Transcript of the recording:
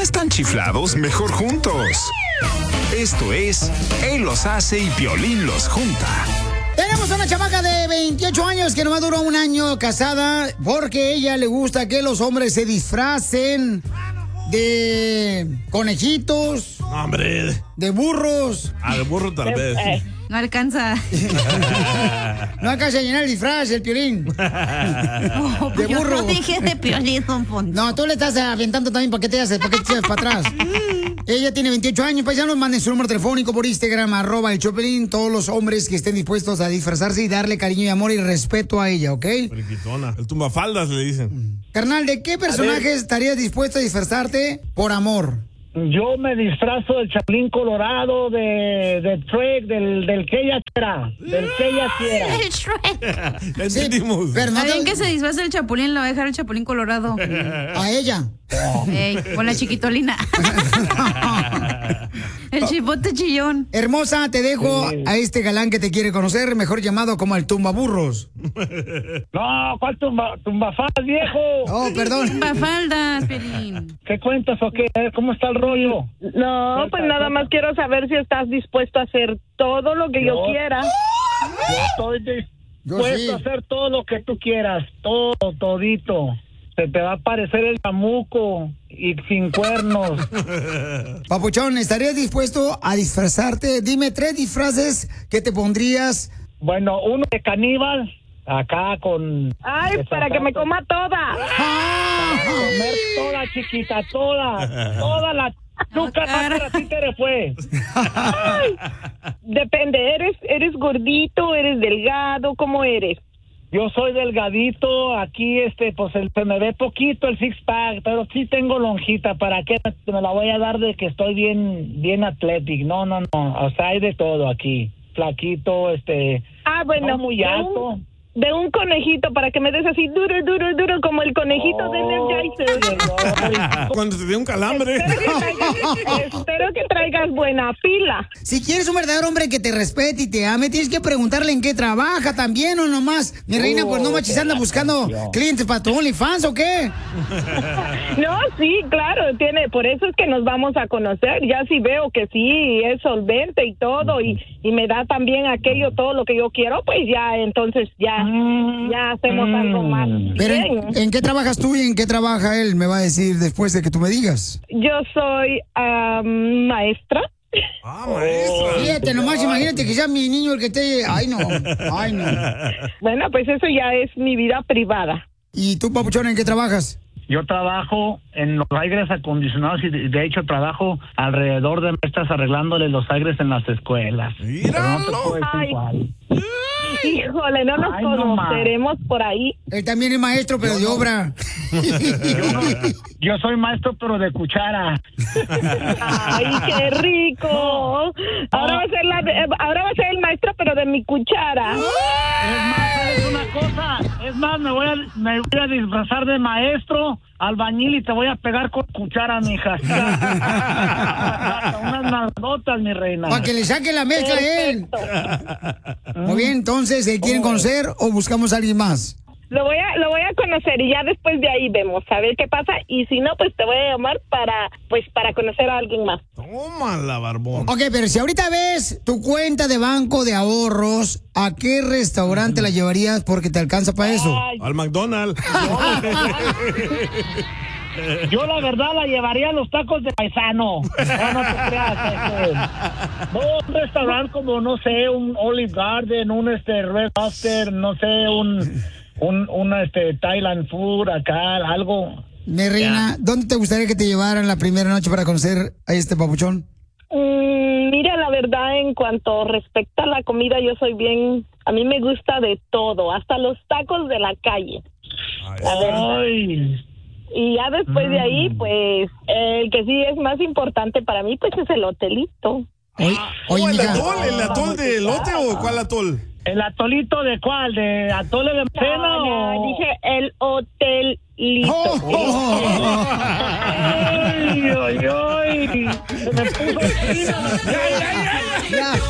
están chiflados, mejor juntos. Esto es Él los hace y Piolín los junta. Tenemos una chamaca de 28 años que nomás duró un año casada porque ella le gusta que los hombres se disfracen de conejitos. ¡Hombre! De burros. De burro tal vez. No alcanza. No alcanza a llenar el disfraz, el Piolín. No, de burro. Yo no dije de Piolín, don Poncho. No, tú le estás aventando también. ¿Para qué te haces? ¿Para qué te echas para atrás? Ella tiene 28 años. Paisanos, manden su número telefónico por Instagram, @el Chopelín. Todos los hombres que estén dispuestos a disfrazarse y darle cariño y amor y respeto a ella, ¿ok? Friquitona. El tumbafaldas le dicen. Carnal, ¿de qué personaje estarías dispuesto a disfrazarte por amor? Yo me disfrazo del Chapulín Colorado, de Shrek, del que ella quiera. Del que ella quiera. El Shrek. Entendimos. Pero no Alguien que se disfrace del Chapulín, lo va a dejar el Chapulín Colorado. A ella. Ey, con la chiquitolina. El chipote chillón. Hermosa, te dejo a este galán que te quiere conocer, mejor llamado como el tumbaburros. No, ¿cuál tumbafaldas, viejo? Oh, perdón. Tumbafaldas, Piolín. ¿Qué cuentas o qué? ¿Cómo está el rollo? No, pues nada más quiero saber si estás dispuesto a hacer todo lo que yo quiera. Yo estoy dispuesto a hacer todo lo que tú quieras. Todo, todito. Se te va a aparecer el chamuco y sin cuernos. Papuchón, ¿estarías dispuesto a disfrazarte? Dime 3 disfraces que te pondrías. Bueno, uno de caníbal, acá con... Ay, para que me coma toda. Para comer toda, chiquita, toda la... Nunca más a ti te le fue. Ay, depende, ¿eres gordito, eres delgado, cómo eres? Yo soy delgadito, aquí pues se me ve poquito el six pack, pero sí tengo lonjita. ¿Para qué me la voy a dar de que estoy bien atlético? No, o sea, hay de todo aquí. Flaquito, bueno, no muy alto. De un conejito para que me des así duro, como el conejito de Energizer. Cuando te dé un calambre. Espero que traigas buena pila. Si quieres un verdadero hombre que te respete y te ame, tienes que preguntarle en qué trabaja también o nomás. Mi reina, pues no machis, anda buscando clientes para tu OnlyFans o qué. No, sí, claro, por eso es que nos vamos a conocer. Ya si veo que sí es solvente y todo y me da también todo lo que yo quiero, pues ya, entonces ya hacemos algo más. Pero bien. ¿en qué trabajas tú y en qué trabaja él? Me va a decir después de que tú me digas. Yo soy maestra. Maestra. Fíjate, nomás imagínate que sea mi niño el que esté... Ay, no. Bueno, pues eso ya es mi vida privada. ¿Y tú, Papuchón, en qué trabajas? Yo trabajo en los aires acondicionados y de hecho trabajo alrededor de maestras arreglándole los aires en las escuelas. ¡Míralo! Híjole, no nos conoceremos por ahí. Él también es maestro, pero de obra. Yo soy maestro, pero de cuchara. ¡Ay, qué rico! Ahora va a ser el maestro, pero de mi cuchara. Es una cosa. Es más, me voy a disfrazar de maestro, albañil y te voy a pegar con cuchara, mija. Unas nalgotas, mi reina. Para que le saque la mezcla a él. Muy bien, entonces, ¿se quieren conocer o buscamos a alguien más? Lo voy a conocer y ya después de ahí vemos a ver qué pasa y si no, pues te voy a llamar para conocer a alguien más. Tómala, barbón. Ok, pero si ahorita ves tu cuenta de banco de ahorros, ¿a qué restaurante la llevarías porque te alcanza para eso? Al McDonald's. Yo la verdad la llevaría a los tacos de paisano. No te creas. Un restaurante como, no sé, un Olive Garden, un Red Lobster, no sé, un Thailand food acá, algo. Mi reina, ¿dónde te gustaría que te llevaran la primera noche para conocer a este papuchón? Mira, la verdad, en cuanto respecta a la comida, yo soy a mí me gusta de todo, hasta los tacos de la calle. Ay. Y ya después de ahí, pues, el que sí es más importante para mí, pues, es el hotelito. Oye, ¿El atol de elote o cuál atol? ¿El atolito de cuál? ¿De atole de cena No, o...? dije el hotelito. ¡Ay! Se me puso encima. Ya.